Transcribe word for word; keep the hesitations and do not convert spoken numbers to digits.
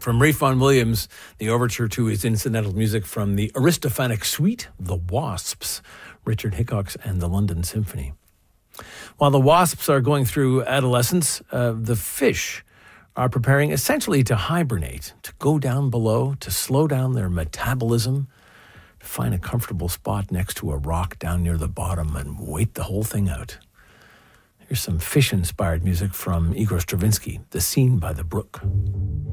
From Ralph Vaughan Williams, the overture to his incidental music from the Aristophanic Suite, The Wasps, Richard Hickox and the London Symphony. While the wasps are going through adolescence, uh, the fish are preparing essentially to hibernate, to go down below, to slow down their metabolism, to find a comfortable spot next to a rock down near the bottom and wait the whole thing out. Here's some fish-inspired music from Igor Stravinsky, The Scene by the Brook.